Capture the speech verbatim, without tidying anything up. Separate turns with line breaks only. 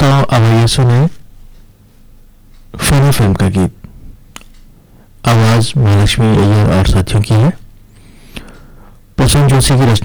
श्रोताओं, अब ये सुने फनी फिल्म का गीत। आवाज महालक्ष्मी अय्यर और साथियों की है। प्रसून जोशी की रचना